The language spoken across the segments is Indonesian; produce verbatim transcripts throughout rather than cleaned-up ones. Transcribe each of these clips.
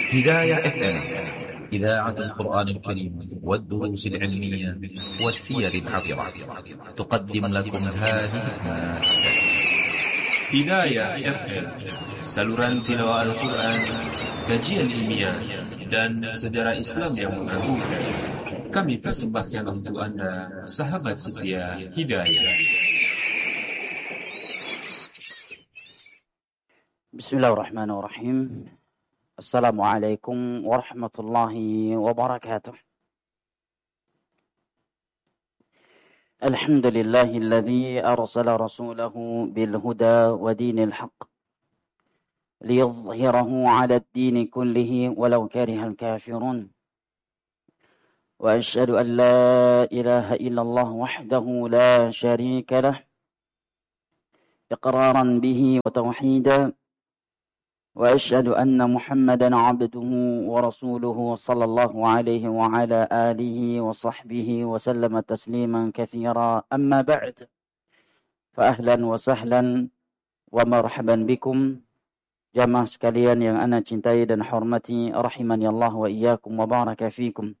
هداية اف ام، إذاعة القرآن الكريم والدروس العلمية والسير العطرة، تقدم لكم هذه المادة. Hidayah F M, saluran tilawah Al-Quran, kajian ilmiah, dan sejarah Islam yang mengagumkan. Kami persembahkan untuk Anda, sahabat setia Hidayah. Bismillahirrahmanirrahim. Assalamualaikum warahmatullahi wabarakatuh. الحمد لله الذي أرسل رسوله بالهدى ودين الحق ليظهره على الدين كله ولو كره الكافرون، وأشهد أن لا إله إلا الله وحده لا شريك له إقرارا به وتوحيدا، وأشهد أن محمدا عبده ورسوله صلى الله عليه وعلى آله وصحبه وسلم تسليما كثيرا. أما بعد، فأهلا وسهلا ومرحبا بكم jamaah sekalian yang ana cintai dan hormati, rahimani Allah wa iyyakum wa baraka fikum.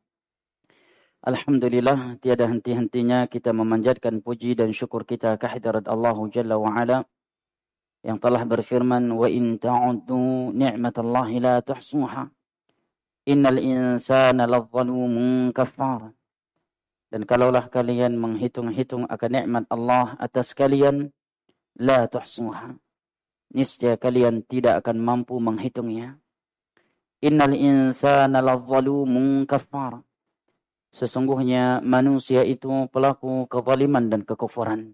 Alhamdulillah, tiada henti-hentinya kita memanjatkan puji dan syukur kita kehadirat Allah Jalla wa Ala yang telah berfirman, wa in ta'uddu ni'matallahi la tuhsuha innal insana ladzalumun kafar. Dan kalaulah kalian menghitung-hitung akan nikmat Allah atas kalian, la tuhsuha, niscaya kalian tidak akan mampu menghitungnya. Innal insana ladzalumun kafar, sesungguhnya manusia itu pelaku kezaliman dan kekufuran.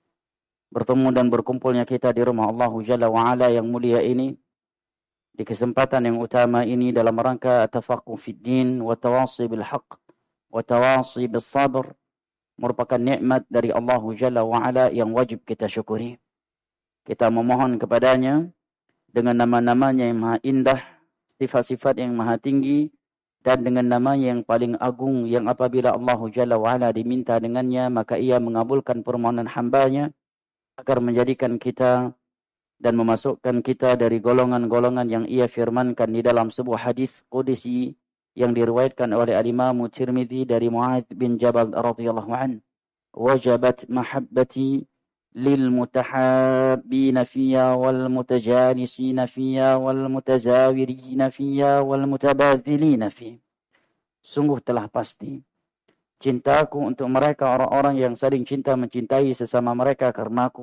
Bertemu dan berkumpulnya kita di rumah Allah Jalla wa'ala yang mulia ini, di kesempatan yang utama ini dalam rangka tafaqquh fid din wa tawasi bil haqq wa tawasi bis sabr, merupakan nikmat dari Allah Jalla wa'ala yang wajib kita syukuri. Kita memohon kepadanya dengan nama-namanya yang maha indah, sifat-sifat yang maha tinggi, dan dengan namanya yang paling agung, yang apabila Allah Jalla wa'ala diminta dengannya, maka ia mengabulkan permohonan hambanya agar menjadikan kita dan memasukkan kita dari golongan-golongan yang ia firmankan di dalam sebuah hadis qudsi yang diriwayatkan oleh Al-Imam Tirmidzi dari Mu'adz bin Jabal radhiyallahu an. Wajabat mahabbati lil mutahabbina fiyya wal mutajalisina fiyya wal mutazawirina fiyya wal mutabadzilina fiyya. Sungguh telah pasti cintaku untuk mereka, orang-orang yang saling cinta mencintai sesama mereka karenaku.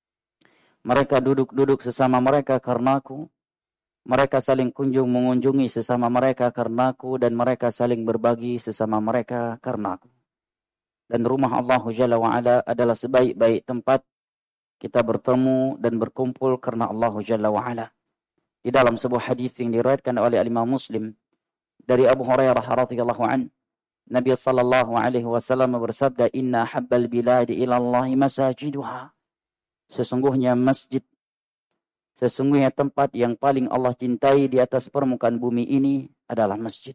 Mereka duduk-duduk sesama mereka karenaku. Mereka saling kunjung mengunjungi sesama mereka karenaku. Dan mereka saling berbagi sesama mereka karenaku. Dan rumah Allah Jalla wa'ala adalah sebaik-baik tempat kita bertemu dan berkumpul karena Allah Jalla wa'ala. Di dalam sebuah hadis yang diriwayatkan oleh Imam Muslim dari Abu Hurairah radhiyallahu anhu, Nabi sallallahu alaihi wasallam bersabda, inna habbal biladi ilallahi masajiduha. Sesungguhnya masjid, sesungguhnya tempat yang paling Allah cintai di atas permukaan bumi ini adalah masjid.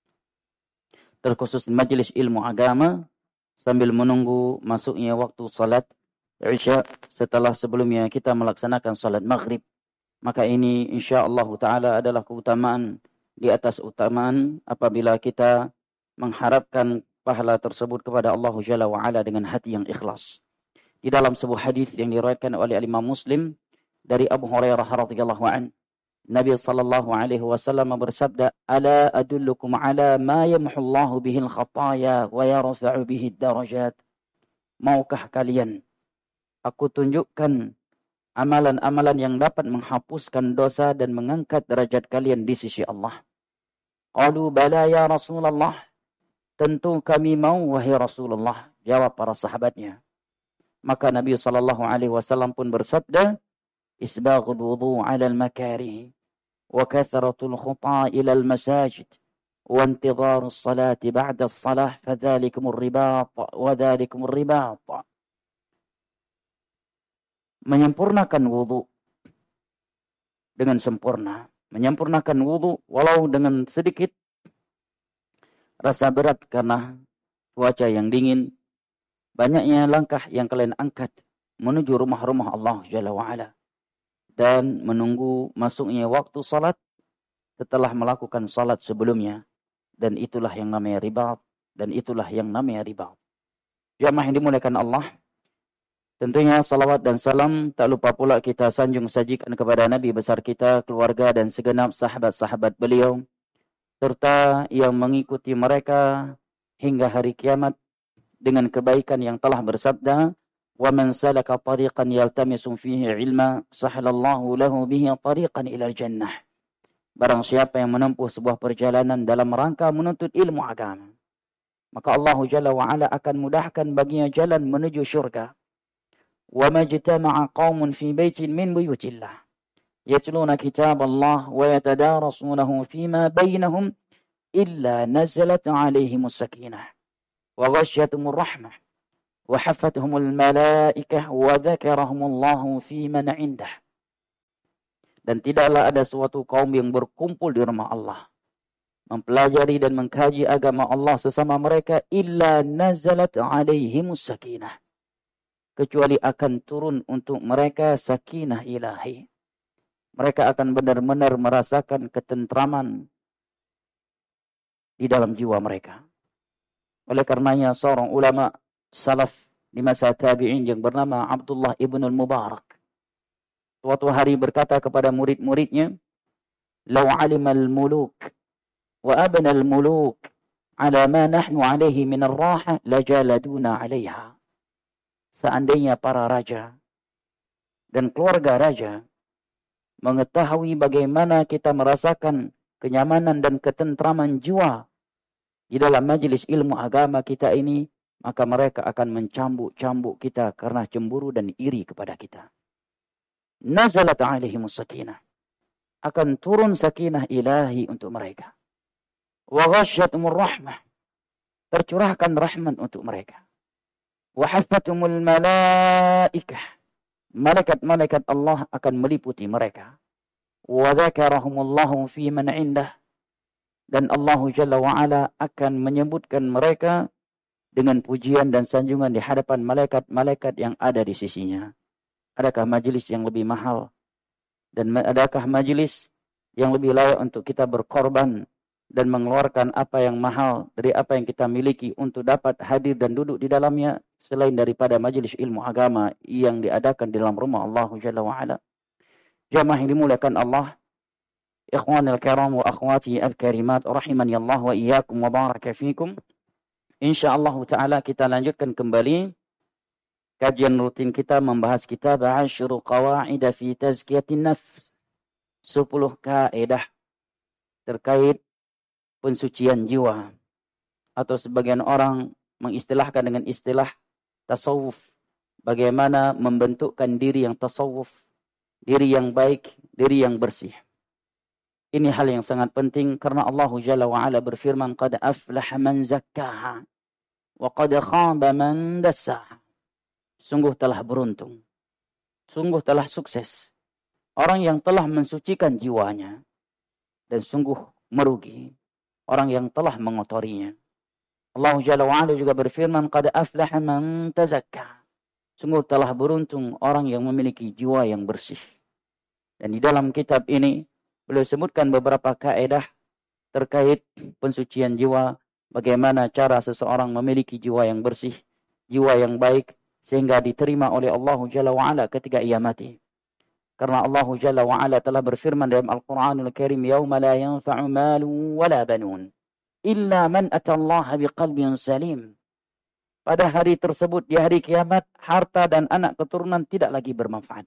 Terkhusus majelis ilmu agama sambil menunggu masuknya waktu salat Isya setelah sebelumnya kita melaksanakan salat maghrib. Maka ini insyaallah taala adalah keutamaan di atas utamaan apabila kita mengharapkan pahala tersebut kepada Allah Jalla wa'ala dengan hati yang ikhlas. Di dalam sebuah hadis yang diriwayatkan oleh Imam Muslim dari Abu Hurairah radhiyallahu an, Nabi sallallahu alaihi wasallam bersabda, ala adullukum ala ma yamhullahu bihil khataya wa yarfa'u bihid darajat. Maukah kalian aku tunjukkan amalan-amalan yang dapat menghapuskan dosa dan mengangkat derajat kalian di sisi Allah? Qalu bala ya Rasulullah, tentu kami mau wahai Rasulullah, jawab para sahabatnya. Maka Nabi sallallahu alaihi wasallam pun bersabda, isbaghul wudu' 'ala al-makarih wa kathratul khuta' ila al-masajid wa intidharus salati ba'da as-salah fadhalikumur ribat wa dhalikumur ribat. Menyempurnakan wudu dengan sempurna, menyempurnakan wudu walau dengan sedikit rasa berat karena cuaca yang dingin, banyaknya langkah yang kalian angkat menuju rumah-rumah Allah Jalla wa'ala. Dan menunggu masuknya waktu salat setelah melakukan salat sebelumnya. Dan itulah yang namanya ribat. Dan itulah yang namanya ribat. Jamaah yang dimuliakan Allah. Tentunya salawat dan salam tak lupa pula kita sanjung sajikan kepada Nabi besar kita, keluarga dan segenap sahabat-sahabat beliau. Serta yang mengikuti mereka hingga hari kiamat dengan kebaikan yang telah bersabda, وَمَنْ سَلَكَ طَرِيقًا يَلْتَمِسُ فِيهِ عِلْمًا سَهَلَ اللَّهُ لَهُ بِهِ طَرِيقًا إِلَى الْجَنَّةِ. Barang siapa yang menempuh sebuah perjalanan dalam rangka menuntut ilmu agama, maka Allah Jalla wa'ala akan mudahkan baginya jalan menuju syurga. وَمَا اجْتَمَعَ قَوْمٌ فِي بَيْتٍ مِّن بُيُوتِ اللَّهِ يَتْلُونَ كِتَابَ اللَّهِ وَيَتَدَارَسُونَهُ فِيمَا بَيْنَهُمْ إِلَّا نَزَلَتْ عَلَيْهِمُ السَّكِينَةُ وَغَشِّيَتْهُمُ الرَّحْمَةُ وَحَفَّتْهُمُ الْمَلَائِكَةُ وَذَكَرَهُمُ اللَّهُ فِي مَنْ عِندَهُ. Dan tidaklah ada suatu kaum yang berkumpul di rumah Allah, mempelajari dan mengkaji agama Allah sesama mereka, illa nazalat alaihimus sakinah, kecuali akan turun untuk mereka sakinah ilahi. Mereka akan benar-benar merasakan ketentraman di dalam jiwa mereka. Oleh karenanya seorang ulama salaf di masa tabi'in yang bernama Abdullah ibn al-Mubarak suatu hari berkata kepada murid-muridnya, "Lau 'alimal muluk wa abnal muluk ala ma nahnu 'alaihi min ar-raha lajaladuna 'alaiha." Seandainya para raja dan keluarga raja mengetahui bagaimana kita merasakan kenyamanan dan ketentraman jiwa di dalam majelis ilmu agama kita ini, maka mereka akan mencambuk-cambuk kita karena cemburu dan iri kepada kita. Nazalat alaihimus sakinah, akan turun sakinah ilahi untuk mereka. Wa ghasyatumur rahmah, tercurahkan rahmat untuk mereka. Wa haffatumul malaikah, malaikat-malaikat Allah akan meliputi mereka. Wa dzakarahumullahu fi man 'indah, dan Allah Jalla wa Ala akan menyebutkan mereka dengan pujian dan sanjungan di hadapan malaikat-malaikat yang ada di sisinya. Adakah majelis yang lebih mahal? Dan adakah majelis yang lebih layak untuk kita berkorban dan mengeluarkan apa yang mahal dari apa yang kita miliki untuk dapat hadir dan duduk di dalamnya selain daripada majelis ilmu agama yang diadakan di dalam rumah Allah Jalla wa Ala? Jamaah yang dimuliakan Allah, ikhwanil kiram wa akhwati al-karimat, rahimani Allah wa iyyakum wa baraka fikum. Insyaallah taala kita lanjutkan kembali kajian rutin kita membahas kitab Asyru Qawaid fi Tazkiyatin Nafs, sepuluh kaidah terkait pensucian jiwa, atau sebagian orang mengistilahkan dengan istilah tasawuf, bagaimana membentukkan diri yang tasawuf, diri yang baik, diri yang bersih. Ini hal yang sangat penting karena Allah Jalla wa Ala berfirman, qad aflaha man zakkaha wa qad khaba man dassaha. Sungguh telah beruntung, sungguh telah sukses orang yang telah mensucikan jiwanya, dan sungguh merugi orang yang telah mengotorinya. Allah Jalla wa Ala juga berfirman, qad aflaha man tazakka. Sungguh telah beruntung orang yang memiliki jiwa yang bersih. Dan di dalam kitab ini beliau sebutkan beberapa kaidah terkait pensucian jiwa, bagaimana cara seseorang memiliki jiwa yang bersih, jiwa yang baik, sehingga diterima oleh Allah Jalla wa Ala ketika ia mati. Karena Allah Jalla wa Ala telah berfirman dalam Al-Quranul Karim, yauma la yanfa'u malu wa la banun illa man atallaha biqalbin salim. Pada hari tersebut, di hari kiamat, harta dan anak keturunan tidak lagi bermanfaat.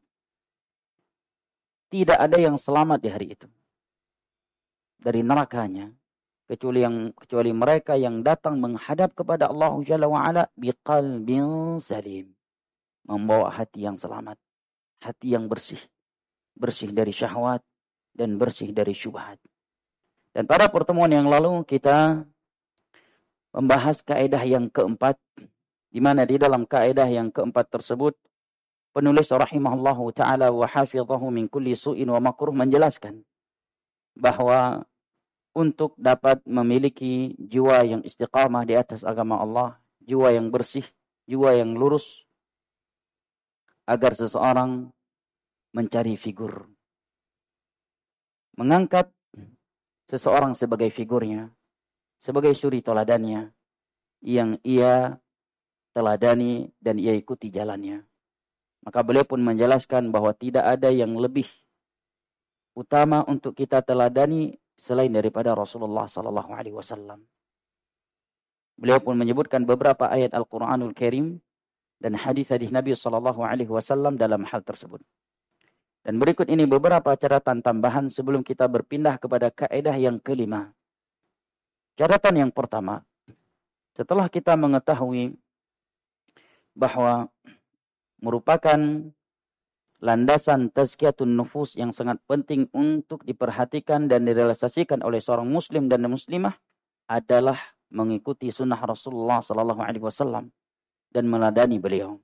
Tidak ada yang selamat di hari itu dari nerakanya, kecuali yang kecuali mereka yang datang menghadap kepada Allah Jalla wa Ala biqalbin salim, membawa hati yang selamat, hati yang bersih, bersih dari syahwat dan bersih dari syubhat. Dan pada pertemuan yang lalu kita membahas kaidah yang keempat, di mana di dalam kaidah yang keempat tersebut penulis rahimahullahu ta'ala wa hafidhahu min kulli su'in wa makruh menjelaskan bahwa untuk dapat memiliki jiwa yang istiqamah di atas agama Allah, jiwa yang bersih, jiwa yang lurus, agar seseorang mencari figur, mengangkat seseorang sebagai figurnya, sebagai suri toladannya, yang ia teladani dan ia ikuti jalannya. Maka beliau pun menjelaskan bahwa tidak ada yang lebih utama untuk kita teladani selain daripada Rasulullah sallallahu alaihi wasallam. Beliau pun menyebutkan beberapa ayat Al-Qur'anul Karim dan hadis-hadis Nabi sallallahu alaihi wasallam dalam hal tersebut. Dan berikut ini beberapa catatan tambahan sebelum kita berpindah kepada kaidah yang kelima. Catatan yang pertama, setelah kita mengetahui bahwa merupakan landasan tazkiyatun nufus yang sangat penting untuk diperhatikan dan direalisasikan oleh seorang muslim dan muslimah adalah mengikuti sunnah Rasulullah sallallahu alaihi wasallam dan meladani beliau.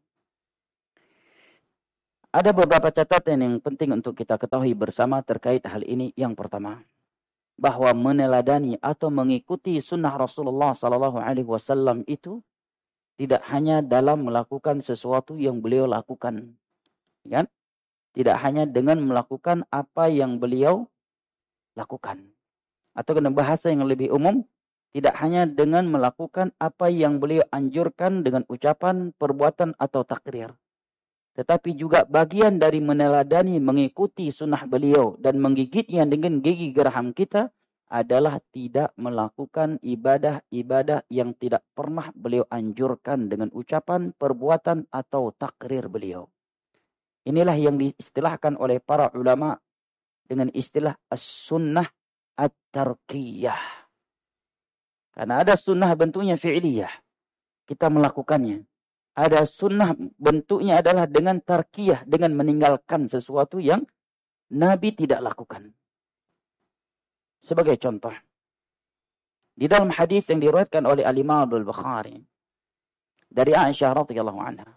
Ada beberapa catatan yang penting untuk kita ketahui bersama terkait hal ini. Yang pertama, bahwa meneladani atau mengikuti sunnah Rasulullah sallallahu alaihi wasallam itu tidak hanya dalam melakukan sesuatu yang beliau lakukan, kan? Tidak hanya dengan melakukan apa yang beliau lakukan. Atau dengan bahasa yang lebih umum, tidak hanya dengan melakukan apa yang beliau anjurkan dengan ucapan, perbuatan, atau takrir. Tetapi juga bagian dari meneladani, mengikuti sunnah beliau dan menggigitnya dengan gigi geraham kita adalah tidak melakukan ibadah-ibadah yang tidak pernah beliau anjurkan dengan ucapan, perbuatan, atau takrir beliau. Inilah yang diistilahkan oleh para ulama dengan istilah as-sunnah at-tarkiyah. Karena ada sunnah bentuknya fi'liyah, kita melakukannya. Ada sunnah bentuknya adalah dengan tarkiyah, dengan meninggalkan sesuatu yang Nabi tidak lakukan. Sebagai contoh, di dalam hadis yang diriwayatkan oleh Al-Imam Al-Bukhari dari Aisyah radhiyallahu anha,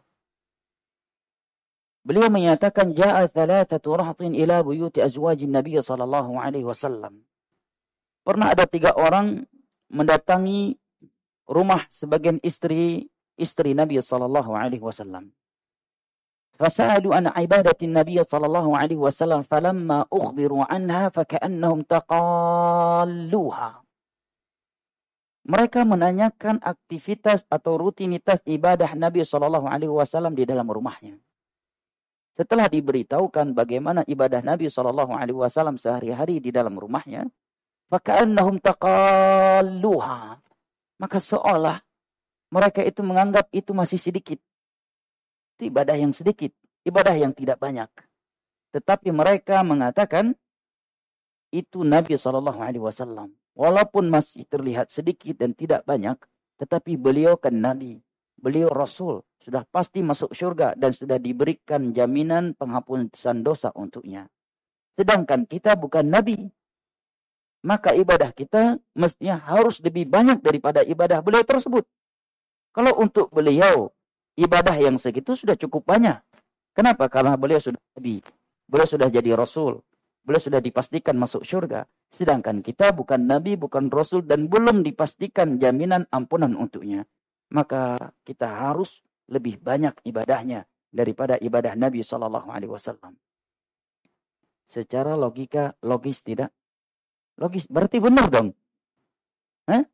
beliau menyatakan jaa thalathatu rahtin ila buyuti azwajin Nabi sallallahu alaihi wasallam. Pernah ada tiga orang mendatangi rumah sebagian istri istri Nabi sallallahu alaihi wasallam. Fasalu an ibadati Nabi sallallahu alaihi wasallam falamma ukhbiru anha fakannahum taqalluha. Mereka menanyakan aktivitas atau rutinitas ibadah Nabi sallallahu alaihi wasallam di dalam rumahnya. Setelah diberitahukan bagaimana ibadah Nabi sallallahu alaihi wasallam sehari-hari di dalam rumahnya, fakannahum taqalluha. Maka seolah mereka itu menganggap itu masih sedikit. Itu ibadah yang sedikit, ibadah yang tidak banyak. Tetapi mereka mengatakan itu Nabi sallallahu alaihi wasallam. Walaupun masih terlihat sedikit dan tidak banyak, tetapi beliau kan Nabi, beliau Rasul, sudah pasti masuk syurga dan sudah diberikan jaminan penghapusan dosa untuknya. Sedangkan kita bukan Nabi. Maka ibadah kita mestinya harus lebih banyak daripada ibadah beliau tersebut. Kalau untuk beliau, ibadah yang segitu sudah cukup banyak. Kenapa? Karena beliau sudah Nabi. Beliau sudah jadi Rasul. Beliau sudah dipastikan masuk syurga. Sedangkan kita bukan Nabi, bukan Rasul, dan belum dipastikan jaminan ampunan untuknya. Maka kita harus lebih banyak ibadahnya daripada ibadah Nabi sallallahu alaihi wasallam. Secara logika, logis tidak? Logis, berarti benar dong. Hah?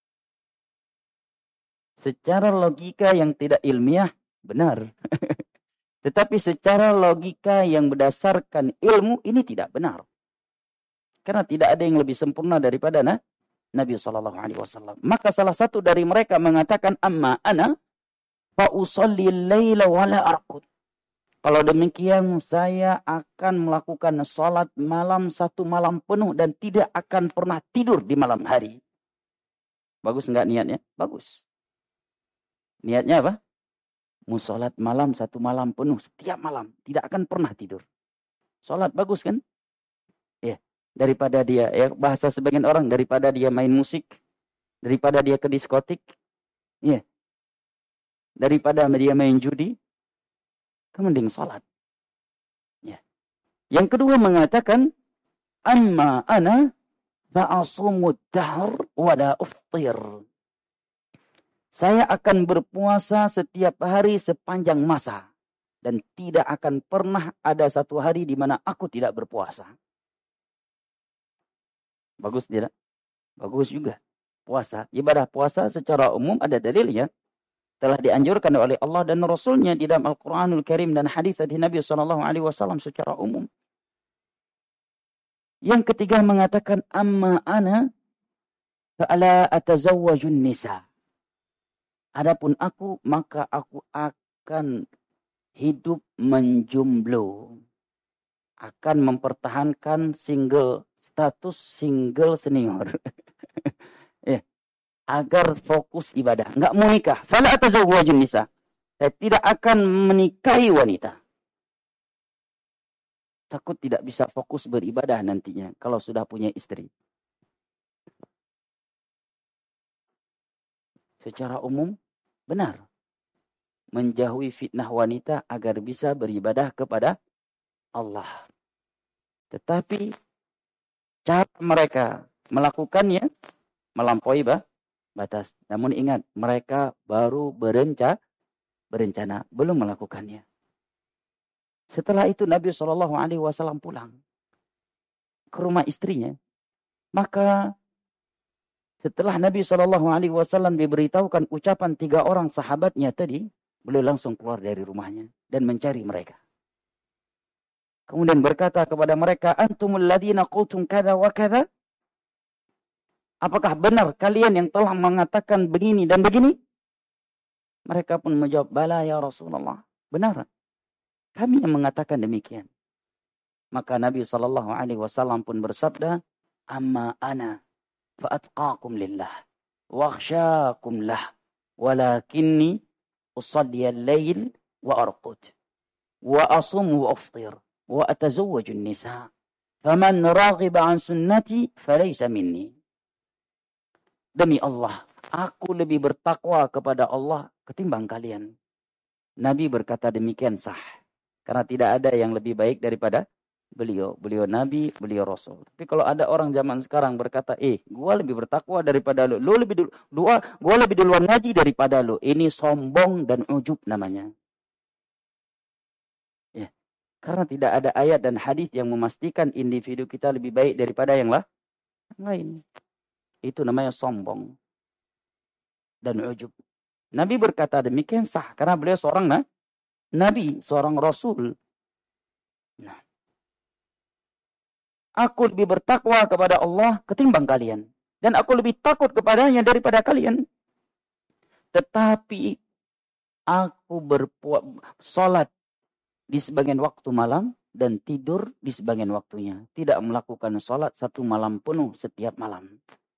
Secara logika yang tidak ilmiah, benar. Tetapi secara logika yang berdasarkan ilmu, ini tidak benar. Karena tidak ada yang lebih sempurna daripada nah, Nabi sallallahu alaihi wasallam. Maka salah satu dari mereka mengatakan, amma ana fa usalli al-laila wa la arqud. Kalau demikian saya akan melakukan salat malam satu malam penuh dan tidak akan pernah tidur di malam hari. Bagus enggak niatnya? Bagus. Niatnya apa? Musolat malam satu malam penuh setiap malam, tidak akan pernah tidur. Salat bagus kan? Ya, daripada dia ya bahasa sebagian orang daripada dia main musik, daripada dia ke diskotik, ya. Daripada dia main judi, mending salat. Ya. Yang kedua mengatakan, amma ana fa'asumud dahr wa la uftir. Saya akan berpuasa setiap hari sepanjang masa. Dan tidak akan pernah ada satu hari di mana aku tidak berpuasa. Bagus tidak? Bagus juga. Puasa. Ibadah puasa secara umum ada dalilnya. Telah dianjurkan oleh Allah dan Rasulnya di dalam Al-Quranul Karim dan hadis dari Nabi shallallahu alaihi wasallam secara umum. Yang ketiga mengatakan, amma ana fa'ala atazawwajun nisa. Adapun aku, maka aku akan hidup menjomblo. Akan mempertahankan single, status single senior. Ya, agar fokus ibadah. Enggak mau nikah. Fala atazawwajun nisa. Saya tidak akan menikahi wanita. Takut tidak bisa fokus beribadah nantinya kalau sudah punya istri. Secara umum, benar. Menjauhi fitnah wanita agar bisa beribadah kepada Allah. Tetapi cara mereka melakukannya melampaui bah, batas. Namun ingat, mereka baru berenca, berencana, belum melakukannya. Setelah itu Nabi shallallahu alaihi wasallam pulang ke rumah istrinya. Maka setelah Nabi shallallahu alaihi wasallam diberitahukan ucapan tiga orang sahabatnya tadi, beliau langsung keluar dari rumahnya dan mencari mereka. Kemudian berkata kepada mereka, antumul ladina qultum kada wa kada? Apakah benar kalian yang telah mengatakan begini dan begini? Mereka pun menjawab, bala ya Rasulullah. Benar. Kami yang mengatakan demikian. Maka Nabi shallallahu alaihi wasallam pun bersabda, amma ana fa'atqakum lillah wakhsyakum lah walakinni usalli al-lail wa arqud wa asum wa aftir wa atazawwaju an-nisa faman raghiba an sunnati falaysa minni. Demi Allah, aku lebih bertakwa kepada Allah ketimbang kalian. Nabi berkata demikian sah. Karena tidak ada yang lebih baik daripada beliau. Beliau Nabi, beliau Rasul. Tapi kalau ada orang zaman sekarang berkata, eh, gua lebih bertakwa daripada lu. Lu lebih dulu, dua, gua lebih duluan ngaji daripada lu. Ini sombong dan ujub namanya. Ya. Karena tidak ada ayat dan hadis yang memastikan individu kita lebih baik daripada yang lah, yang lain. Itu namanya sombong dan ujub. Nabi berkata demikian sah. Karena beliau seorang nah, Nabi, seorang Rasul. Nah, aku lebih bertakwa kepada Allah ketimbang kalian. Dan aku lebih takut kepadanya daripada kalian. Tetapi aku bersolat di sebagian waktu malam dan tidur di sebagian waktunya. Tidak melakukan solat satu malam penuh setiap malam.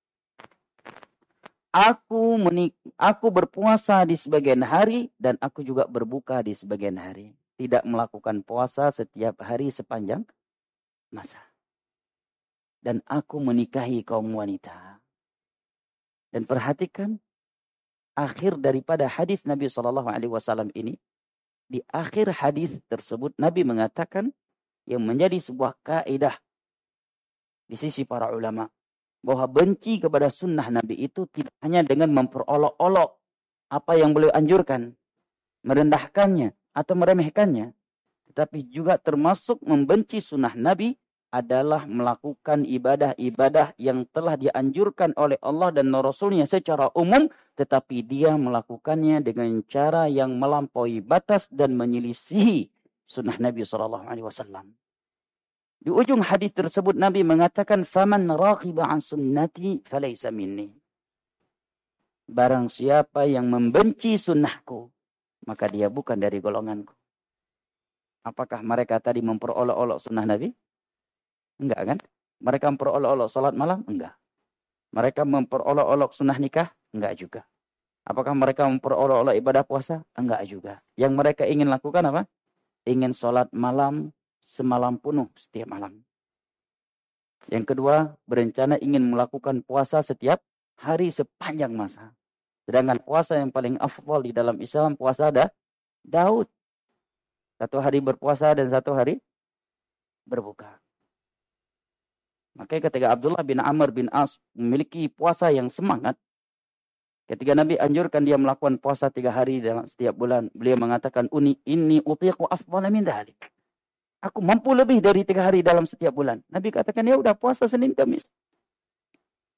Aku menik aku berpuasa di sebagian hari dan aku juga berbuka di sebagian hari. Tidak melakukan puasa setiap hari sepanjang masa. Dan aku menikahi kaum wanita. Dan perhatikan akhir daripada hadis Nabi shallallahu alaihi wasallam ini. Di akhir hadis tersebut Nabi mengatakan yang menjadi sebuah kaidah di sisi para ulama. Bahwa benci kepada sunnah Nabi itu tidak hanya dengan memperolok-olok apa yang beliau anjurkan. Merendahkannya atau meremehkannya. Tetapi juga termasuk membenci sunnah Nabi adalah melakukan ibadah-ibadah yang telah dianjurkan oleh Allah dan Rasulnya secara umum. Tetapi dia melakukannya dengan cara yang melampaui batas dan menyelisihi sunnah Nabi shallallahu alaihi wasallam. Di ujung hadis tersebut Nabi mengatakan faman raghiba an sunnati falaysa minni. Barang siapa yang membenci sunnahku, maka dia bukan dari golonganku. Apakah mereka tadi memperolok-olok sunnah Nabi? Enggak kan? Mereka memperolok-olok salat malam? Enggak. Mereka memperolok-olok sunnah nikah? Enggak juga. Apakah mereka memperolok-olok ibadah puasa? Enggak juga. Yang mereka ingin lakukan apa? Ingin salat malam semalam penuh setiap malam. Yang kedua, berencana ingin melakukan puasa setiap hari sepanjang masa. Sedangkan puasa yang paling afdal di dalam Islam, puasa ada Daud. Satu hari berpuasa dan satu hari berbuka. Makanya ketika Abdullah bin Amr bin As memiliki puasa yang semangat, ketika Nabi anjurkan dia melakukan puasa tiga hari dalam setiap bulan, beliau mengatakan, Uni inni utiqu afdala min dhalik. Aku mampu lebih dari tiga hari dalam setiap bulan. Nabi katakan, ya udah puasa Senin Kamis.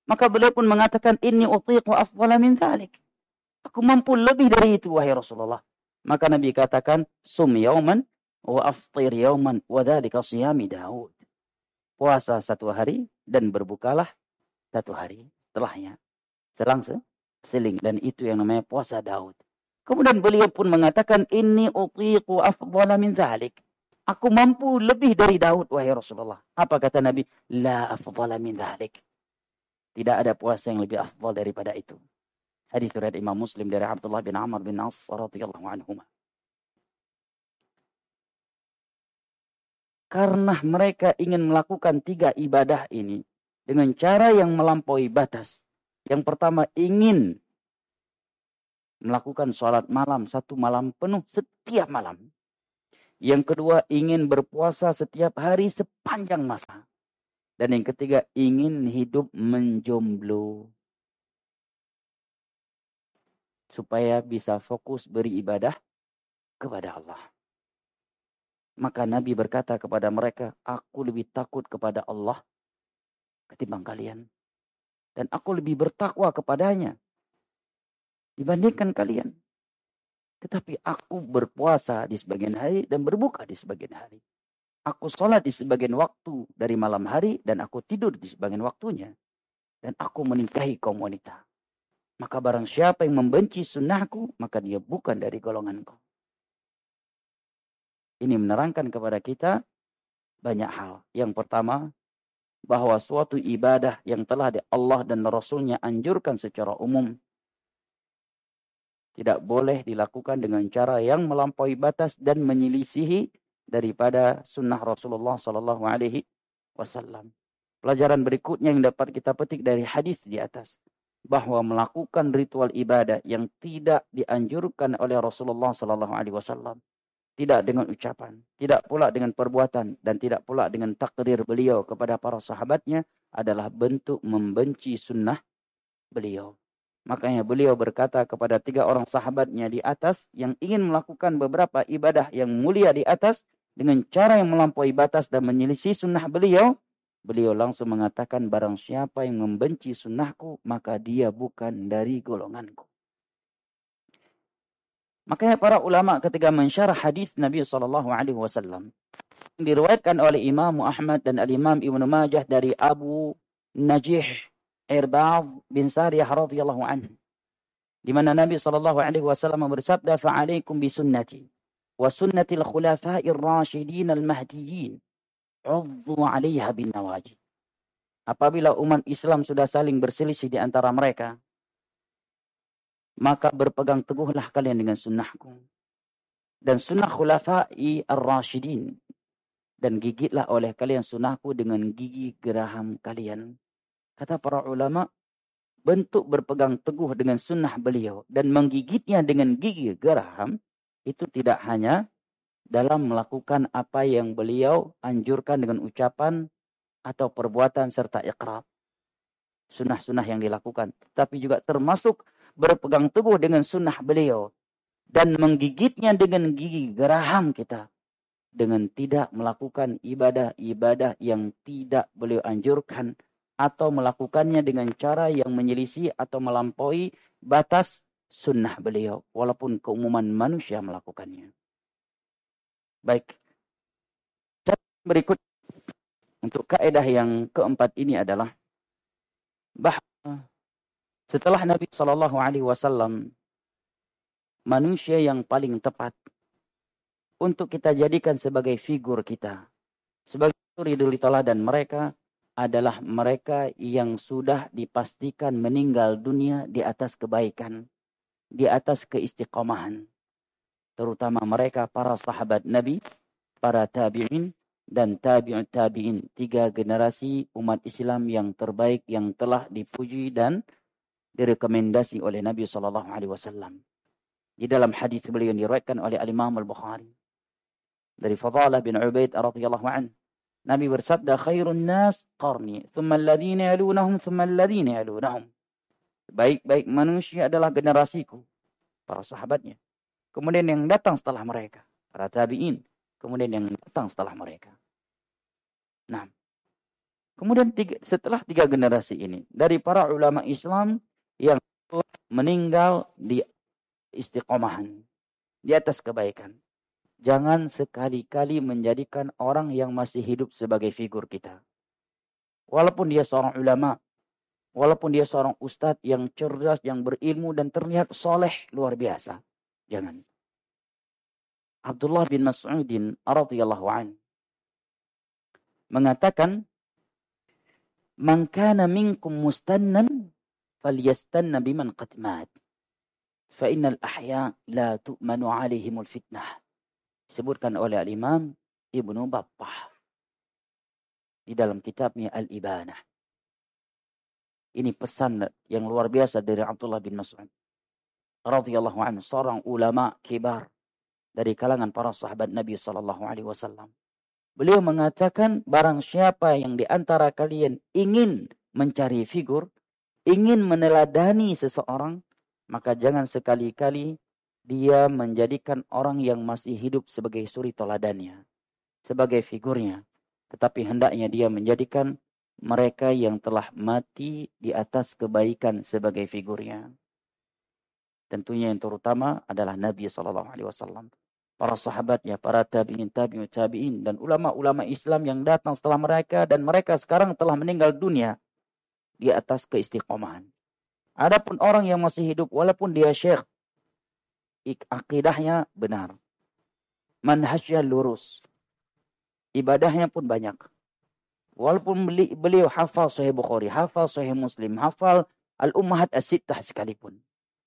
Maka beliau pun mengatakan, inni utiqu afdala min dzalik. Aku mampu lebih dari itu, wahai Rasulullah. Maka Nabi katakan, sum yauman wa aftir yauman wa dzalika siyami Daud. Puasa satu hari dan berbukalah satu hari setelahnya. Selang seling, dan itu yang namanya puasa Daud. Kemudian beliau pun mengatakan, inni utiqu afdala min dzalik. Aku mampu lebih dari Daud, wahai Rasulullah. Apa kata Nabi? La afdala min dzalik. Tidak ada puasa yang lebih afdal daripada itu. Hadis riwayat Imam Muslim dari Abdullah bin Amr bin As radhiyallahu anhuma. Karena mereka ingin melakukan tiga ibadah ini dengan cara yang melampaui batas. Yang pertama, ingin melakukan sholat malam satu malam penuh setiap malam. Yang kedua, ingin berpuasa setiap hari sepanjang masa. Dan yang ketiga, ingin hidup menjomblo. Supaya bisa fokus beribadah kepada Allah. Maka Nabi berkata kepada mereka, aku lebih takut kepada Allah ketimbang kalian. Dan aku lebih bertakwa kepadanya dibandingkan kalian. Tetapi aku berpuasa di sebagian hari dan berbuka di sebagian hari. Aku sholat di sebagian waktu dari malam hari dan aku tidur di sebagian waktunya. Dan aku menikahi kaum wanita. Maka barang siapa yang membenci sunnahku, maka dia bukan dari golonganku. Ini menerangkan kepada kita banyak hal. Yang pertama, bahwa suatu ibadah yang telah Allah dan Rasulnya anjurkan secara umum, tidak boleh dilakukan dengan cara yang melampaui batas dan menyelisihi daripada sunnah Rasulullah Sallallahu Alaihi Wasallam. Pelajaran berikutnya yang dapat kita petik dari hadis di atas, bahwa melakukan ritual ibadah yang tidak dianjurkan oleh Rasulullah Sallallahu Alaihi Wasallam, tidak dengan ucapan, tidak pula dengan perbuatan, dan tidak pula dengan takrir beliau kepada para sahabatnya, adalah bentuk membenci sunnah beliau. Makanya beliau berkata kepada tiga orang sahabatnya di atas yang ingin melakukan beberapa ibadah yang mulia di atas dengan cara yang melampaui batas dan menyelisih sunnah beliau. Beliau langsung mengatakan, barang siapa yang membenci sunnahku, maka dia bukan dari golonganku. Makanya para ulama ketika mensyarah hadis Nabi sallallahu alaihi wasallam diriwayatkan oleh Imam Ahmad dan Al-Imam Ibnu Majah dari Abu Najih Irbad bin Sariyah radhiyallahu anhu, di mana Nabi sallallahu alaihi wasallam bersabda, "Fa'alaikum bi sunnati wa sunnatil khulafa'ir rasyidin al-mahdiyyin, 'uddu 'alaiha bin nawajid." Apabila umat Islam sudah saling berselisih di antara mereka, maka berpegang teguhlah kalian dengan sunnahku dan sunnah khulafa'i ar-rasyidin, dan gigitlah oleh kalian sunnahku dengan gigi geraham kalian. Kata para ulama, bentuk berpegang teguh dengan sunnah beliau dan menggigitnya dengan gigi geraham itu tidak hanya dalam melakukan apa yang beliau anjurkan dengan ucapan atau perbuatan serta iqrar, sunnah-sunnah yang dilakukan, tapi juga termasuk berpegang teguh dengan sunnah beliau dan menggigitnya dengan gigi geraham kita dengan tidak melakukan ibadah-ibadah yang tidak beliau anjurkan atau melakukannya dengan cara yang menyelisih atau melampaui batas sunnah beliau, walaupun keumuman manusia melakukannya. Baik. Berikut untuk kaidah yang keempat ini adalah bahwa setelah Nabi Shallallahu Alaihi Wasallam, manusia yang paling tepat untuk kita jadikan sebagai figur kita, sebagai suri teladan mereka, adalah mereka yang sudah dipastikan meninggal dunia di atas kebaikan, di atas keistiqomahan. Terutama mereka para sahabat Nabi, para tabi'in, dan tabi'ut tabi'in. Tiga generasi umat Islam yang terbaik yang telah dipuji dan direkomendasi oleh Nabi sallallahu alaihi wasallam. Di dalam hadis beliau yang diriwayatkan oleh Al-Imam Al-Bukhari dari Fadalah bin Ubaid radhiyallahu anhu, Nabi bersabda, khairun nas qarni, thumma alladhina yalunahum, thumma alladhina yalunahum. Baik-baik manusia adalah generasiku, para sahabatnya. Kemudian yang datang setelah mereka, para tabi'in. Kemudian yang datang setelah mereka. Nah, Kemudian tiga, setelah tiga generasi ini, dari para ulama Islam yang meninggal di istiqomahan, di atas kebaikan. Jangan sekali-kali menjadikan orang yang masih hidup sebagai figur kita. Walaupun dia seorang ulama, walaupun dia seorang ustadz yang cerdas, yang berilmu dan terlihat soleh luar biasa. Jangan. Abdullah bin Mas'udin radhiyallahu anhu mengatakan, "Man kana minkum mustannan falyastanna biman qad mat. Fa innal ahya la tu'manu 'alaihimul fitnah." Disebutkan oleh Al-Imam Ibnu Battah di dalam kitabnya Al-Ibanah. Ini pesan yang luar biasa dari Abdullah bin Mas'ud radhiyallahu anhu, seorang ulama kibar dari kalangan para sahabat Nabi sallallahu alaihi wasallam. Beliau mengatakan, barang siapa yang di antara kalian ingin mencari figur, ingin meneladani seseorang, maka jangan sekali-kali dia menjadikan orang yang masih hidup sebagai suri teladannya, sebagai figurnya. Tetapi hendaknya dia menjadikan mereka yang telah mati di atas kebaikan sebagai figurnya. Tentunya yang terutama adalah Nabi sallallahu alaihi wasallam. Para sahabatnya, para tabi'in, tabi'in, tabi'in, dan ulama-ulama Islam yang datang setelah mereka, dan mereka sekarang telah meninggal dunia di atas keistiqomahan. Adapun orang yang masih hidup, walaupun dia syekh, akidahnya benar, manhajnya lurus, ibadahnya pun banyak. Walaupun beli, beliau hafal Sahih Bukhari, hafal Sahih Muslim, hafal Al-Ummahat As-Sittah sekalipun.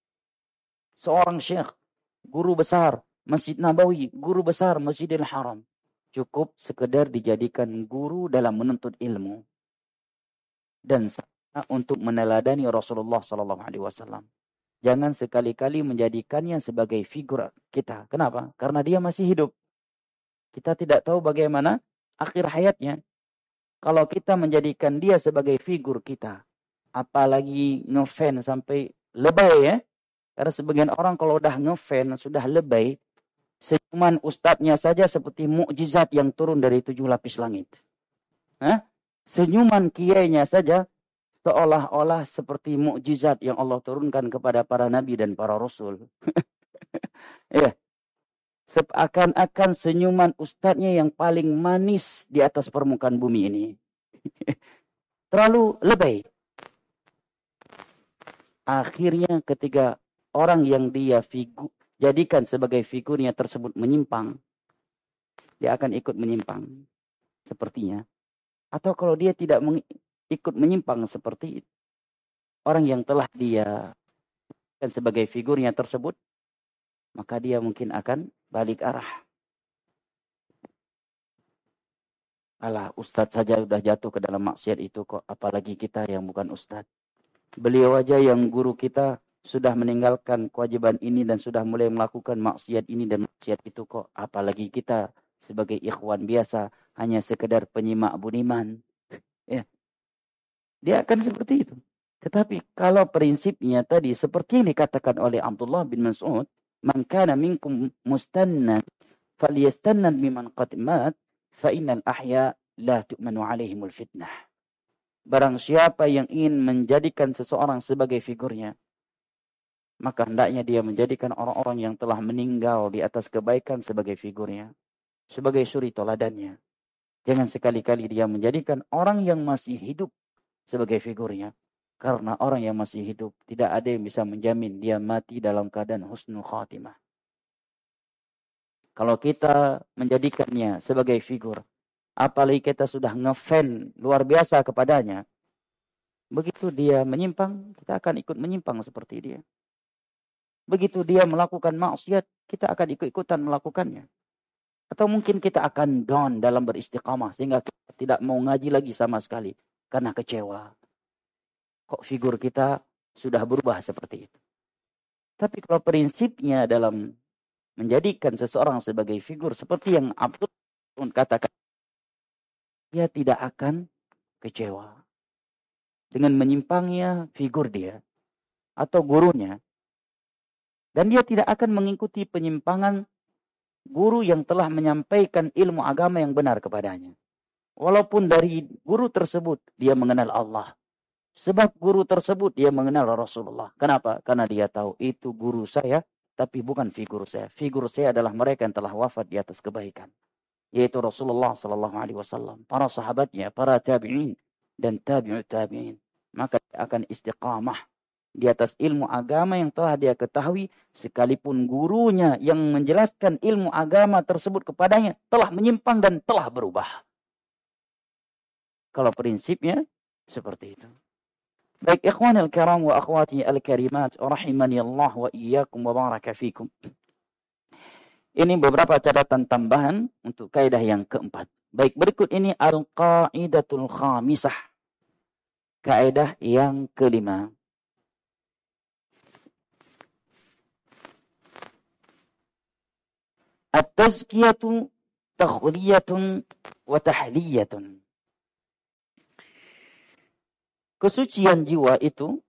Seorang syekh, guru besar Masjid Nabawi, guru besar Masjidil Haram, cukup sekedar dijadikan guru dalam menuntut ilmu dan untuk meneladani Rasulullah sallallahu alaihi wasallam. Jangan sekali-kali menjadikannya sebagai figur kita. Kenapa? Karena dia masih hidup. Kita tidak tahu bagaimana akhir hayatnya. Kalau kita menjadikan dia sebagai figur kita, apalagi ngefan sampai lebay ya. Karena sebagian orang kalau udah ngefan, sudah lebay, senyuman ustadznya saja seperti mukjizat yang turun dari tujuh lapis langit. Hah? Senyuman kiainya saja seolah-olah seperti mukjizat yang Allah turunkan kepada para nabi dan para rasul. Ya. Seakan-akan senyuman ustadznya yang paling manis di atas permukaan bumi ini. Terlalu lebay. Akhirnya ketika orang yang dia figur jadikan sebagai figurnya tersebut menyimpang, dia akan ikut menyimpang sepertinya. Atau kalau dia tidak meng- ikut menyimpang seperti orang yang telah dia jadikan sebagai figurnya tersebut, maka dia mungkin akan balik arah. Alah, ustadz saja sudah jatuh ke dalam maksiat itu kok, apalagi kita yang bukan ustadz. Beliau aja yang guru kita sudah meninggalkan kewajiban ini dan sudah mulai melakukan maksiat ini dan maksiat itu kok, apalagi kita sebagai ikhwan biasa hanya sekedar penyimak budiman. Ya. Dia akan seperti itu. Tetapi kalau prinsipnya tadi seperti yang dikatakan oleh Abdullah bin Mas'ud, "Man kana minkum mustannan falyastanna biman qad mat fa innal ahya la tu'manu 'alaihimul fitnah." Barang siapa yang ingin menjadikan seseorang sebagai figurnya, maka hendaknya dia menjadikan orang-orang yang telah meninggal di atas kebaikan sebagai figurnya, sebagai suri teladannya. Jangan sekali-kali dia menjadikan orang yang masih hidup sebagai figurnya. Karena orang yang masih hidup, tidak ada yang bisa menjamin dia mati dalam keadaan husnul khatimah. Kalau kita menjadikannya sebagai figur, apalagi kita sudah ngefan luar biasa kepadanya, begitu dia menyimpang, kita akan ikut menyimpang seperti dia. Begitu dia melakukan maksiat, kita akan ikut-ikutan melakukannya. Atau mungkin kita akan down dalam beristiqamah, sehingga kita tidak mau ngaji lagi sama sekali, karena kecewa. Kok figur kita sudah berubah seperti itu. Tapi kalau prinsipnya dalam menjadikan seseorang sebagai figur, seperti yang Abdul katakan, dia tidak akan kecewa dengan menyimpangnya figur dia atau gurunya. Dan dia tidak akan mengikuti penyimpangan guru yang telah menyampaikan ilmu agama yang benar kepadanya. Walaupun dari guru tersebut dia mengenal Allah. Sebab guru tersebut dia mengenal Rasulullah. Kenapa? Karena dia tahu itu guru saya, tapi bukan figur saya. Figur saya adalah mereka yang telah wafat di atas kebaikan. Yaitu Rasulullah sallallahu alaihi wasallam, para sahabatnya, para tabi'in dan tabi'ut tabi'in. Maka dia akan istiqamah di atas ilmu agama yang telah dia ketahui, sekalipun gurunya yang menjelaskan ilmu agama tersebut kepadanya telah menyimpang dan telah berubah. Kalau prinsipnya seperti itu. Baik ikhwanil kiram wa akhwati al-karimat, rahimani Allah wa iyyakum wa baraka fikum. Ini beberapa catatan tambahan untuk kaidah yang keempat. Baik, berikut ini al-qaidatul khamisah. Kaidah yang kelima. At-tazkiyatu takhliyatun wa tahliyatun. Kesucian jiwa itu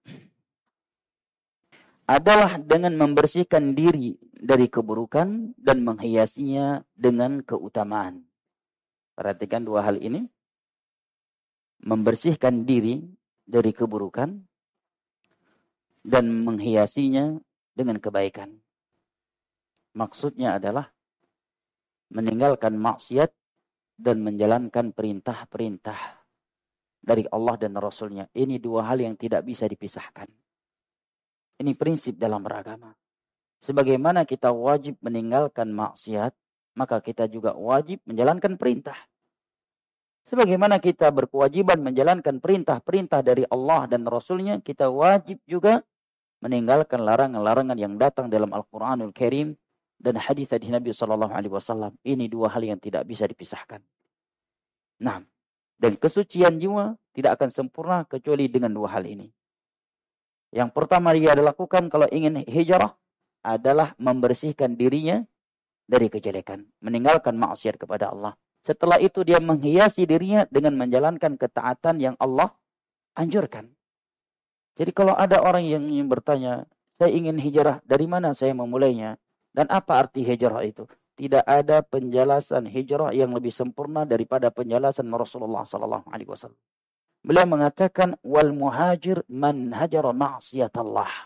adalah dengan membersihkan diri dari keburukan dan menghiasinya dengan keutamaan. Perhatikan dua hal ini. Membersihkan diri dari keburukan dan menghiasinya dengan kebaikan. Maksudnya adalah meninggalkan maksiat dan menjalankan perintah-perintah dari Allah dan Rasulnya. Ini dua hal yang tidak bisa dipisahkan. Ini prinsip dalam beragama. Sebagaimana kita wajib meninggalkan maksiat, maka kita juga wajib menjalankan perintah. Sebagaimana kita berkewajiban menjalankan perintah-perintah dari Allah dan Rasulnya, kita wajib juga meninggalkan larangan-larangan yang datang dalam Al-Quranul Karim dan hadis-hadis Nabi Sallallahu Alaihi Wasallam. Ini dua hal yang tidak bisa dipisahkan. Nah, dan kesucian jiwa tidak akan sempurna kecuali dengan dua hal ini. Yang pertama dia lakukan kalau ingin hijrah adalah membersihkan dirinya dari kejelekan, meninggalkan maksiat kepada Allah. Setelah itu dia menghiasi dirinya dengan menjalankan ketaatan yang Allah anjurkan. Jadi kalau ada orang yang ingin bertanya, saya ingin hijrah, dari mana saya memulainya? Dan apa arti hijrah itu? Tidak ada penjelasan hijrah yang lebih sempurna daripada penjelasan Rasulullah sallallahu alaihi wasallam. Beliau mengatakan wal muhajir man hajara ma'siyatallah.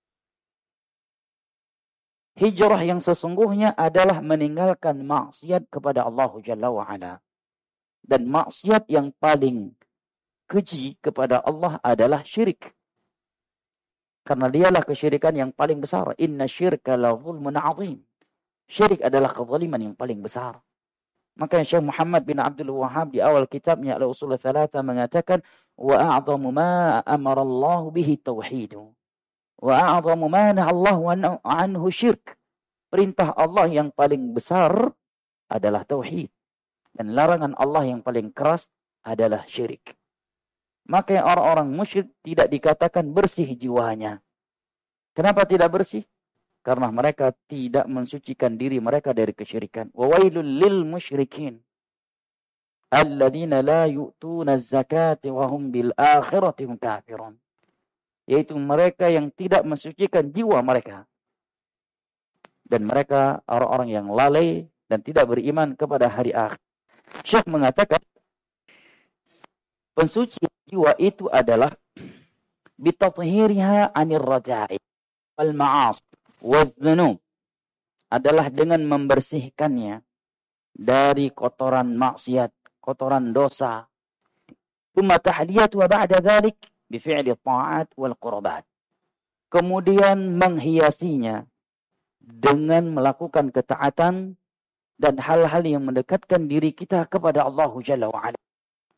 Hijrah yang sesungguhnya adalah meninggalkan maksiat kepada Allah Jalla wa Ala. Dan maksiat yang paling keji kepada Allah adalah syirik. Karena dialah kesyirikan yang paling besar. Inna syirka la zulmun azim. Syirik adalah kezaliman yang paling besar. Maka Syekh Muhammad bin Abdul Wahhab di awal kitabnya Al-Usul Tsalatsa mengatakan wa a'zamu ma amara Allah bihi tauhidu wa a'zamu ma nahaa Allah anhu syirk. Perintah Allah yang paling besar adalah tauhid dan larangan Allah yang paling keras adalah syirik. Maka orang-orang musyrik tidak dikatakan bersih jiwanya. Kenapa tidak bersih? Karena mereka tidak mensucikan diri mereka dari kesyirikan. Wa wailul lil musyrikin alladzina la yu'tuna az-zakata wa hum bil akhirati hum kafirun. Yaitu mereka yang tidak mensucikan jiwa mereka. Dan mereka orang-orang yang lalai dan tidak beriman kepada hari akhir. Syekh mengatakan pensucian jiwa itu adalah bitathhiriha 'anil radha'i wal ma'asi waz-dzunub, adalah dengan membersihkannya dari kotoran maksiat, kotoran dosa. Tsumma tahliyatu wa ba'da dzalik bi fi'li ta'at wal qurbat. Kemudian menghiasinya dengan melakukan ketaatan dan hal-hal yang mendekatkan diri kita kepada Allah Jalla wa Ala.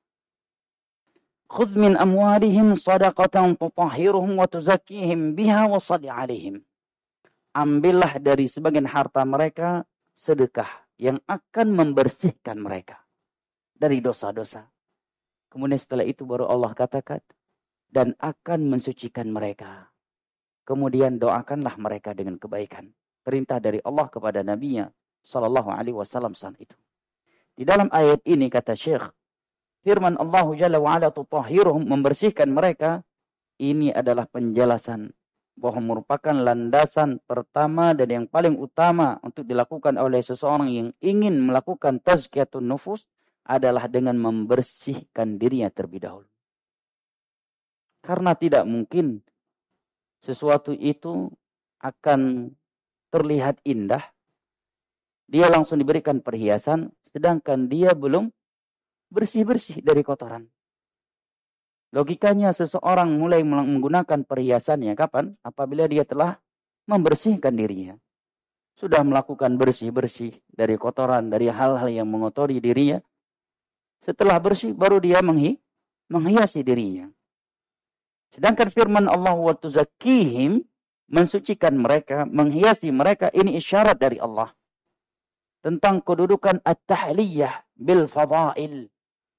Khudh min amwalihim shadaqatan tutahhiruhum wa tuzakkihim biha wa shalli 'alaihim. Ambillah dari sebagian harta mereka sedekah yang akan membersihkan mereka dari dosa-dosa. Kemudian setelah itu baru Allah katakan dan akan mensucikan mereka. Kemudian doakanlah mereka dengan kebaikan. Perintah dari Allah kepada Nabi-Nya sallallahu alaihi wasallam saat itu. Di dalam ayat ini kata Syekh, firman Allah Jalla wa Ala tutahhiruhum, membersihkan mereka, ini adalah penjelasan bahwa merupakan landasan pertama dan yang paling utama untuk dilakukan oleh seseorang yang ingin melakukan tazkiyatun nufus adalah dengan membersihkan dirinya terlebih dahulu. Karena tidak mungkin sesuatu itu akan terlihat indah, dia langsung diberikan perhiasan, sedangkan dia belum bersih-bersih dari kotoran. Logikanya seseorang mulai menggunakan perhiasannya kapan? Apabila dia telah membersihkan dirinya. Sudah melakukan bersih-bersih dari kotoran, dari hal-hal yang mengotori dirinya. Setelah bersih, baru dia menghi menghiasi dirinya. Sedangkan firman Allah wa tuzakkihim, mensucikan mereka, menghiasi mereka, ini isyarat dari Allah. Tentang kedudukan at-tahliyah bil fadail.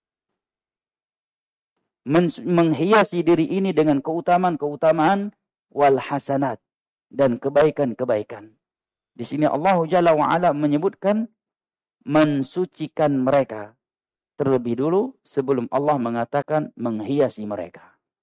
Menghiasi diri ini dengan keutamaan-keutamaan wal hasanat dan kebaikan-kebaikan. Di sini Allah Jalla wa Ala menyebutkan mensucikan mereka terlebih dulu sebelum Allah mengatakan menghiasi mereka.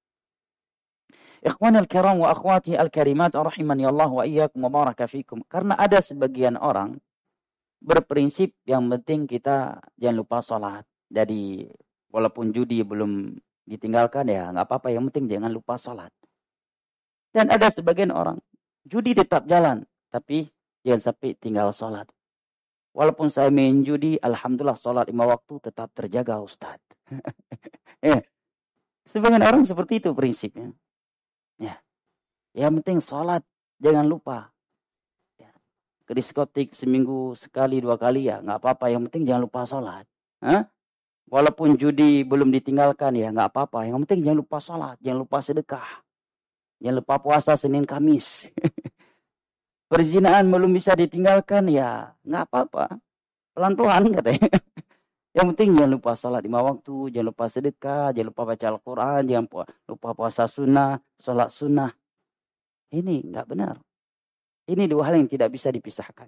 Ikhwanul kiram wa akhwati al-karimat rahimani Allah wa iyyakum wa baraka fikum. Karena ada sebagian orang berprinsip yang penting kita jangan lupa salat. Jadi walaupun judi belum ditinggalkan ya nggak apa-apa, yang penting jangan lupa sholat. Dan ada sebagian orang judi tetap jalan, tapi jangan sampai tinggal sholat. Walaupun saya main judi, alhamdulillah sholat lima waktu tetap terjaga, Ustaz. Ya, sebagian orang seperti itu prinsipnya. Ya, yang penting sholat jangan lupa. Ya. Ke diskotik seminggu sekali dua kali ya nggak apa-apa, yang penting jangan lupa sholat. Hah? Walaupun judi belum ditinggalkan ya nggak apa-apa. Yang penting jangan lupa sholat, jangan lupa sedekah, jangan lupa puasa Senin Kamis. Perzinahan belum bisa ditinggalkan ya nggak apa-apa, pelan-pelan katanya. Yang penting jangan lupa sholat lima waktu, jangan lupa sedekah, jangan lupa baca Al-Quran, jangan lupa puasa sunnah, sholat sunnah. Ini nggak benar. Ini dua hal yang tidak bisa dipisahkan.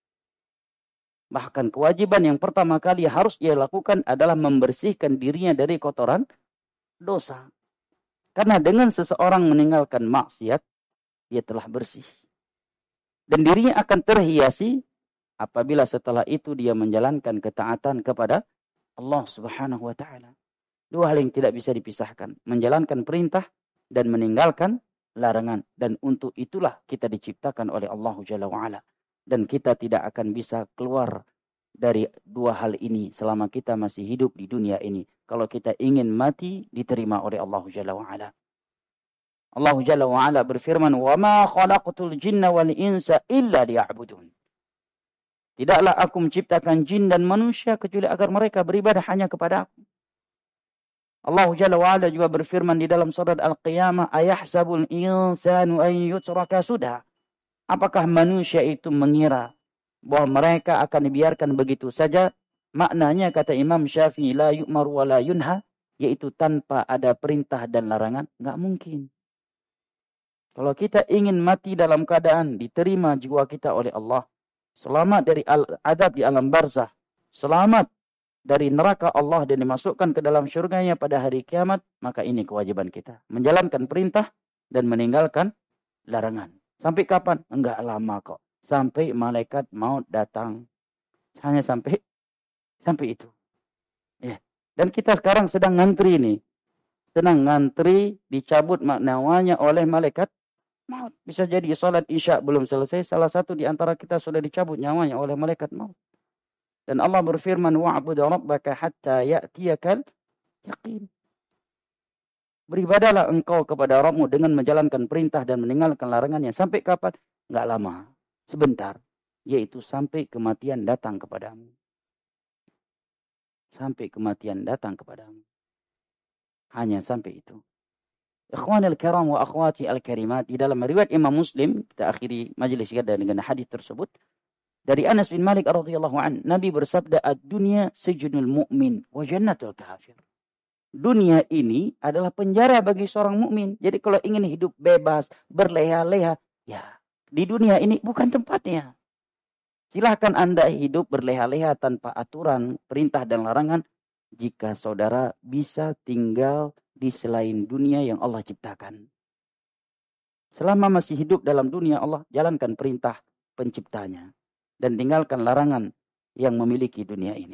Bahkan kewajiban yang pertama kali harus ia lakukan adalah membersihkan dirinya dari kotoran dosa. Karena dengan seseorang meninggalkan maksiat, dia telah bersih. Dan dirinya akan terhiasi apabila setelah itu dia menjalankan ketaatan kepada Allah Subhanahu wa taala. Dua hal yang tidak bisa dipisahkan, menjalankan perintah dan meninggalkan larangan. Dan untuk itulah kita diciptakan oleh Allah Jalla wa Ala. Dan kita tidak akan bisa keluar dari dua hal ini selama kita masih hidup di dunia ini. Kalau kita ingin mati, diterima oleh Allah Jalla wa Ala. Allah Jalla wa Ala berfirman, "Wa ma khalaqtul jinna wal insa illa liya'budun." Tidaklah aku menciptakan jin dan manusia kecuali agar mereka beribadah hanya kepada aku. Allah Jalla wa Ala juga berfirman di dalam surat Al-Qiyamah, "Ayahsabul insanu an yutraka sudah." Apakah manusia itu mengira bahwa mereka akan dibiarkan begitu saja? Maknanya kata Imam Syafi'i, la yu'mar wa la yunha, yaitu tanpa ada perintah dan larangan. Nggak mungkin. Kalau kita ingin mati dalam keadaan diterima jiwa kita oleh Allah, selamat dari adab di alam barzah, selamat dari neraka Allah dan dimasukkan ke dalam syurganya pada hari kiamat, maka ini kewajiban kita. Menjalankan perintah dan meninggalkan larangan. Sampai kapan? Enggak lama kok. Sampai malaikat maut datang. Hanya sampai sampai itu. Ya. Dan kita sekarang sedang ngantri nih. Sedang ngantri dicabut nyawanya oleh malaikat maut. Bisa jadi salat Isya belum selesai, salah satu di antara kita sudah dicabut nyawanya oleh malaikat maut. Dan Allah berfirman, "Wa'bud rabbaka hatta ya'tiyakal yaqin." Beribadahlah engkau kepada Rabbmu dengan menjalankan perintah dan meninggalkan larangannya. Sampai kapan? Enggak lama. Sebentar. Yaitu sampai kematian datang kepadamu. Sampai kematian datang kepadamu. Hanya sampai itu. Ikhwanil kiram wa akhwati al-karimat. Di dalam riwayat Imam Muslim, kita akhiri majelis kita dengan hadis tersebut. Dari Anas bin Malik radhiyallahu an, Nabi bersabda, "Ad-dunya sijnul mu'min wa jannatul kafir." Dunia ini adalah penjara bagi seorang mukmin. Jadi kalau ingin hidup bebas, berleha-leha, ya di dunia ini bukan tempatnya. Silahkan Anda hidup berleha-leha tanpa aturan, perintah dan larangan, jika saudara bisa tinggal di selain dunia yang Allah ciptakan. Selama masih hidup dalam dunia Allah, jalankan perintah penciptanya. Dan tinggalkan larangan yang memiliki dunia ini.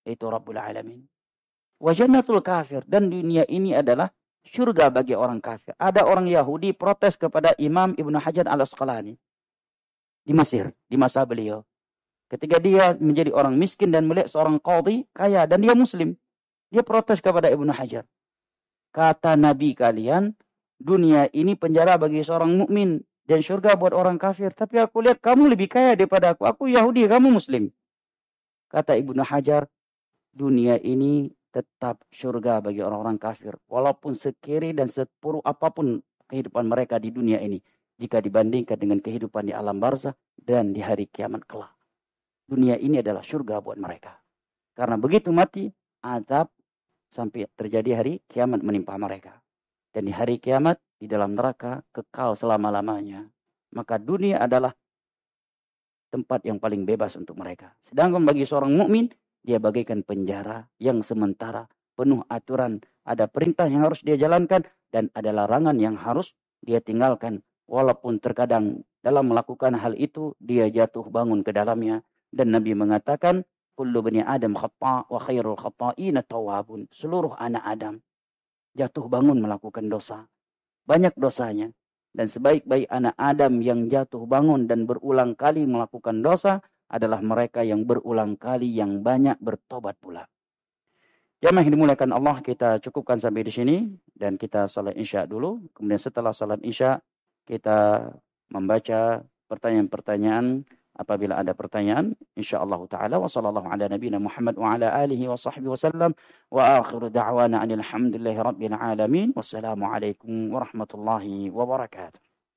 Itu Rabbul Alamin. Wa jannatul kafir. Dan dunia ini adalah surga bagi orang kafir. Ada orang Yahudi protes kepada Imam Ibnu Hajar al-Asqalani di Mesir, di masa beliau. Ketika dia menjadi orang miskin dan melihat seorang qadhi kaya dan dia muslim. Dia protes kepada Ibnu Hajar. Kata Nabi kalian, dunia ini penjara bagi seorang mukmin dan surga buat orang kafir. Tapi aku lihat kamu lebih kaya daripada aku. Aku Yahudi, kamu muslim. Kata Ibnu Hajar, dunia ini tetap surga bagi orang-orang kafir. Walaupun sekiri dan sepuru apapun kehidupan mereka di dunia ini. Jika dibandingkan dengan kehidupan di alam barzah dan di hari kiamat kelak. Dunia ini adalah surga buat mereka. Karena begitu mati, azab sampai terjadi hari kiamat menimpa mereka. Dan di hari kiamat, di dalam neraka, kekal selama-lamanya. Maka dunia adalah tempat yang paling bebas untuk mereka. Sedangkan bagi seorang mukmin, dia bagaikan penjara yang sementara, penuh aturan. Ada perintah yang harus dia jalankan, dan ada larangan yang harus dia tinggalkan. Walaupun terkadang dalam melakukan hal itu, dia jatuh bangun ke dalamnya. Dan Nabi mengatakan, kullu bani Adam khata' wa khairul khata'ina tawabun. Seluruh anak Adam jatuh bangun melakukan dosa. Banyak dosanya. Dan sebaik-baik anak Adam yang jatuh bangun dan berulang kali melakukan dosa adalah mereka yang berulang kali yang banyak bertobat pula. Jamaah yang dimuliakan Allah, kita cukupkan sampai di sini dan kita salat Isya dulu. Kemudian setelah salat Isya kita membaca pertanyaan-pertanyaan. Apabila ada pertanyaan, insyaallah taala wa sallallahu ala nabiyina Muhammad wa ala alihi wa sahbihi wasallam wa akhiru da'wana alhamdulillahi rabbil alamin. Wassalamu alaikum warahmatullahi wabarakatuh.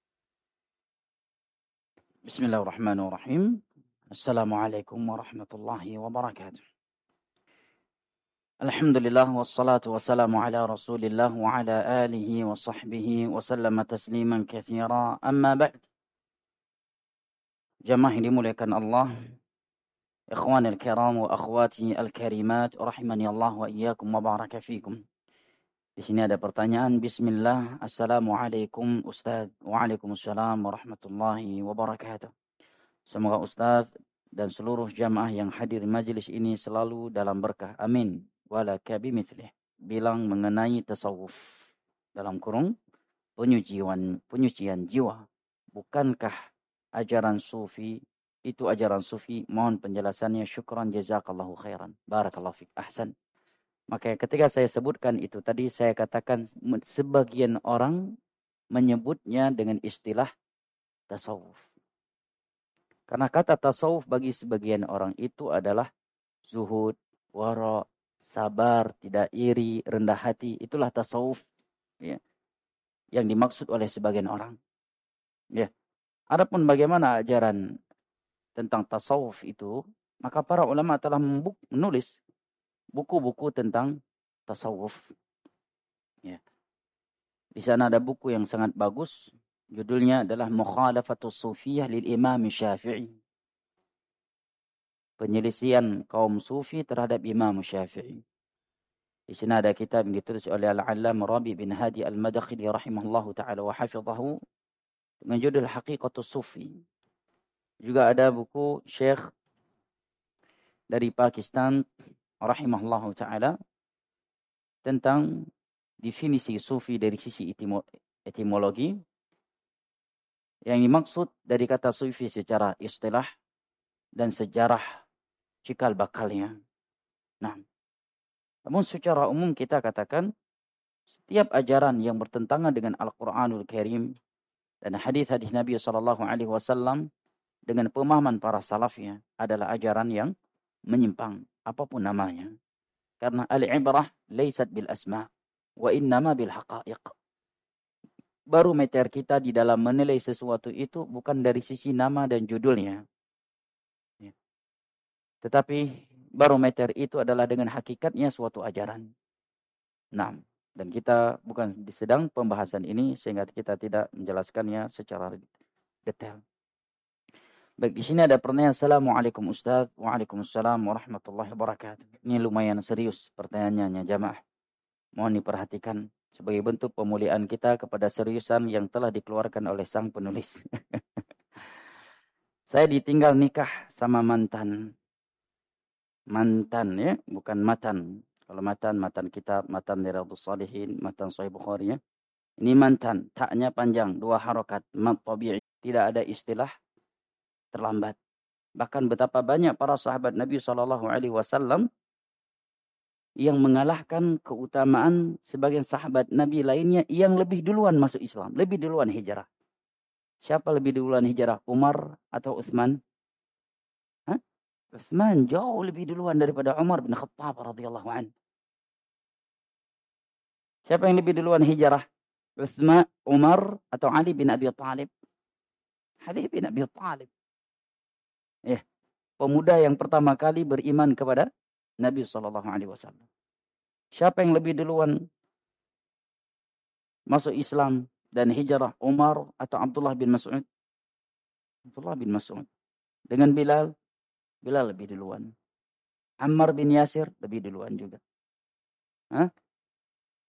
Bismillahirrahmanirrahim. Assalamualaikum warahmatullahi wabarakatuh. Alhamdulillah wassalatu wassalamu ala Rasulillah wa ala alihi wa sahbihi wa sallama tasliman katsira. Amma ba'd. Jamaah yang dimuliakan Allah, ikhwan al-kiram wa akhwati al-karimat, rahimani Allah wa iyyakum wa baraka fikum. Di sini ada pertanyaan. Bismillah. Assalamualaikum Ustaz. Waalaikumsalam warahmatullahi wabarakatuh. Semoga Ustaz dan seluruh jamaah yang hadir majlis ini selalu dalam berkah. Amin. Walaka bimithlih. Bilang mengenai tasawuf. Dalam kurung penyucian, penyucian jiwa. Bukankah ajaran sufi itu ajaran sufi? Mohon penjelasannya. Syukran jazakallahu khairan. Barakallahu fiik. Ahsan. Maka ketika saya sebutkan itu tadi, saya katakan sebagian orang menyebutnya dengan istilah tasawuf. Karena kata tasawuf bagi sebagian orang itu adalah zuhud, wara, sabar, tidak iri, rendah hati. Itulah tasawuf, ya, yang dimaksud oleh sebagian orang. Ya. Adapun bagaimana ajaran tentang tasawuf itu, maka para ulama telah menulis buku-buku tentang tasawuf. Ya. Di sana ada buku yang sangat bagus, judulnya adalah Mukhalafatus Sufiyah lil Imam Syafi'i. Penyelisihan kaum sufi terhadap Imam Syafi'i. Di sini ada kitab yang ditulis oleh Al-Allam Rabi bin Hadi Al-Madakhili rahimahullahu ta'ala wa hafidhahu dengan judul Haqiqatus Sufi. Juga ada buku Syekh dari Pakistan rahimahullahu ta'ala tentang definisi sufi dari sisi etimologi. Yang dimaksud dari kata sufi secara istilah dan sejarah cikal bakalnya. Nah, namun secara umum kita katakan setiap ajaran yang bertentangan dengan Al-Quranul Karim dan hadis-hadis Nabi sallallahu alaihi wasallam dengan pemahaman para salafnya adalah ajaran yang menyimpang apapun namanya. Karena al-ibrah laysat bil asma wa innama bil haqa'iq. Barometer kita di dalam menilai sesuatu itu bukan dari sisi nama dan judulnya. Ya. Tetapi barometer itu adalah dengan hakikatnya suatu ajaran. Nah, dan kita bukan sedang pembahasan ini sehingga kita tidak menjelaskannya secara detail. Baik, di sini ada pertanyaan. Assalamualaikum Ustaz. Waalaikumsalam warahmatullahi wabarakatuh. Ini lumayan serius pertanyaannya jamaah. Mohon diperhatikan sebagai bentuk pemuliaan kita kepada seriusan yang telah dikeluarkan oleh sang penulis. Saya ditinggal nikah sama mantan. Mantan ya, bukan matan. Kalau matan, matan kitab, matan Riyadhus Shalihin, matan Sahih Bukhari ya. Ini mantan, taknya panjang, dua harokat, mat tabi'i. Tidak ada istilah terlambat. Bahkan betapa banyak para sahabat Nabi shallallahu alaihi wasallam yang mengalahkan keutamaan sebagian sahabat Nabi lainnya yang lebih duluan masuk Islam, lebih duluan hijrah. Siapa lebih duluan hijrah, Umar atau Utsman? Hah? Utsman jauh lebih duluan daripada Umar bin Khattab radhiyallahu anhu. Siapa yang lebih duluan hijrah? Utsman, Umar atau Ali bin Abi Thalib? Ali bin Abi Thalib. Eh, pemuda yang pertama kali beriman kepada Nabi sallallahu alaihi wasallam. Siapa yang lebih duluan masuk Islam dan hijrah, Umar atau Abdullah bin Mas'ud? Abdullah bin Mas'ud. Dengan Bilal, Bilal lebih duluan. Ammar bin Yasir lebih duluan juga. Hah?